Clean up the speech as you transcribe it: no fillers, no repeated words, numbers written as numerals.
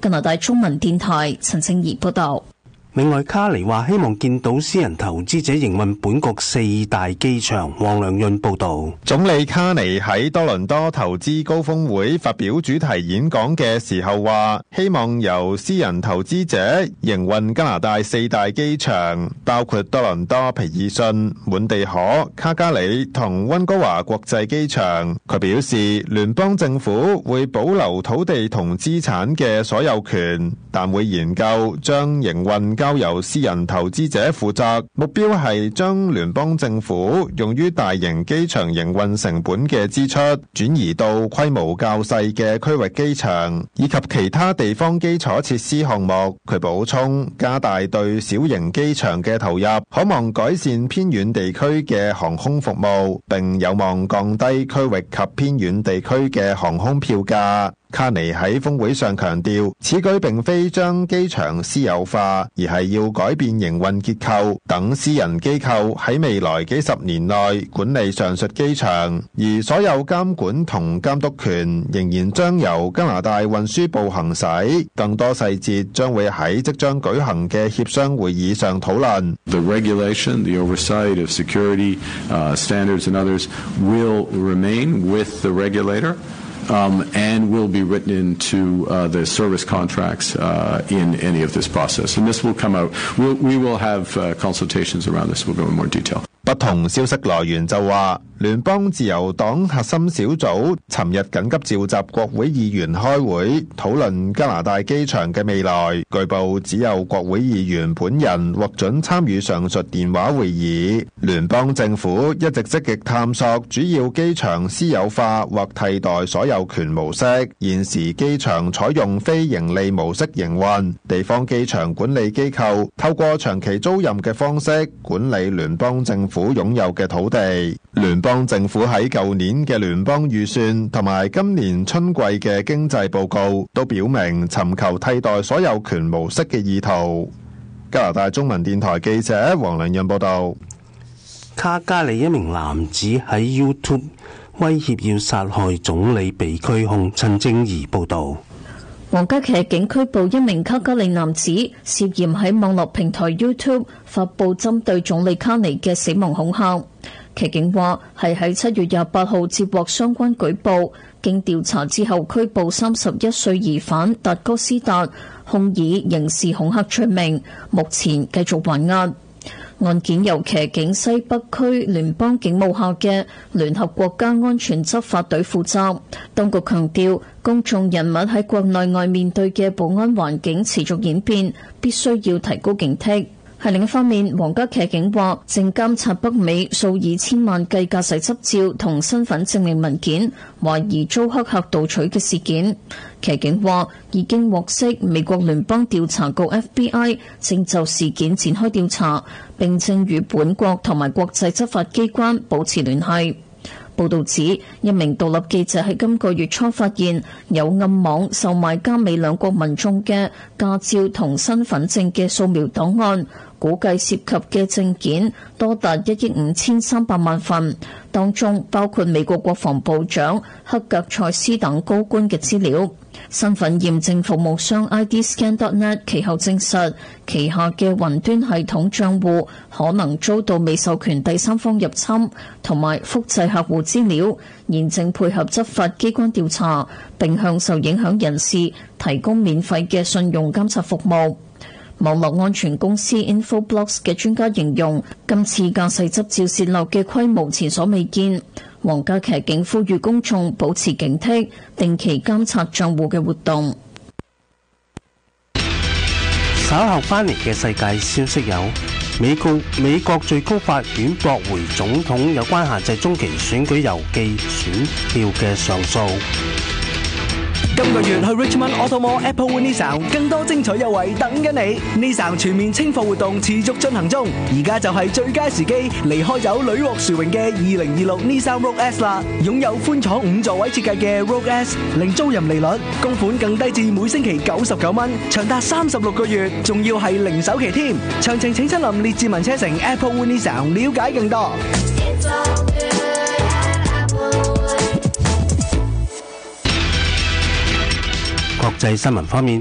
加拿大中文電台陳清儀報道。 另外，卡尼話希望見到私人投資者營運本國4大機場。黃良潤報道。 總理卡尼喺多倫多投資高峰會發表主題演講嘅時候話，希望由私人投資者營運加拿大4大機場，包括多倫多皮爾遜、滿地可、卡加里同溫哥華國際機場。佢表示，聯邦政府會保留土地同資產嘅所有權，但會研究將營運交由私人投資者負責，目標係將聯邦政府用於大型機場營運成本嘅支出轉移到規模較細嘅區域機場以及其他地方基礎設施項目。佢補充，加大對小型機場嘅投入，可望改善偏遠地區嘅航空服務，並有望降低區域及偏遠地區嘅航空票價。卡尼喺峰會上強調，此舉並非將機場私有化，而係要改變營運結構，等私人機構喺未來幾十年內管理上述機場，而所有監管同監督權仍然將由加拿大運輸部行使。更多細節將會喺即將舉行嘅協商會議上討論。 The regulation, the oversight of security standards and others will remain with the regulator.And will be written into the service contracts in any of this process. And this will come out. We will have consultations around this. We'll go in more detail. 不同消息來源就話，聯邦自由黨核心小組尋日緊急召集國會議員開會，討論加拿大機場嘅未來。據報只有國會議員本人獲准參與上述電話會議。聯邦政府一直積極探索主要機場私有化或替代所有權模式。現時機場採用非盈利模式營運，地方機場管理機構透過長期租賃嘅方式管理聯邦政府擁有嘅土地。聯邦政府喺舊年嘅聯邦預算同埋今年春季嘅經濟報告都表明尋求替代所有權模式嘅意圖。加拿大中文電台記者黃良潤報道。 卡加里一名男子喺 YouTube 威脅要殺害總理被拘控。陳正儀報道。 皇家騎警拘捕一名卡加里男子，涉嫌喺網絡平台 YouTube 發佈針對總理卡尼嘅死亡恐嚇。騎警話係喺7月28號接獲相關舉報，經調查之後拘捕31歲疑犯達哥斯達，控以刑事恐嚇罪名，目前繼續還押。案件由騎警西北區聯邦警務下嘅聯合國家安全執法隊負責。當局強調，公眾人物喺國內外面對嘅保安環境持續演變，必須要提高警惕。喺另一方面，皇家騎警話正監察北美數以千萬計駕駛執照同身份證明文件懷疑遭黑客盜取嘅事件。騎警話已經獲悉美國聯邦調查局 FBI 正就事件展開調查，並正與本國同埋國際執法機關保持聯繫。報道指，一名獨立記者喺今個月初發現有暗網售賣加美兩國民眾嘅駕照同身份證嘅掃描檔案，估計涉及嘅證件多達1億5300萬份，當中包括美國國防部長克格塞斯等高官嘅資料。身份驗證服務商 IDscan.net 其後證實，旗下嘅雲端系統帳戶可能遭到未授權第三方入侵，同埋複製客戶資料，現正配合執法機關調查，並向受影響人士提供免費嘅信用監察服務。網絡安全公司 Infoblox 嘅專家形容，今次駕駛執照洩漏嘅規模前所未見。皇家騎警呼籲公眾保持警惕，定期監察帳戶嘅活動。 稍後翻嚟嘅世界消息有：美國最高法院駁回總統有關限制中期選舉郵寄選票嘅上訴。 今個月去 Richmond Auto Mall Apple One Nissan， 更多精彩優惠等緊你。Nissan 全面清貨活動持續進行中，而家就係最佳時機離開有屢獲殊榮嘅2026 Nissan Rogue S 啦！擁有寬敞5座位設計嘅 Rogue S， 零租賃利率，供款更低至每星期99蚊，長達36個月，仲要係零首期添。詳情請親臨列治文車城 Apple One Nissan了解更多。 國際新聞方面。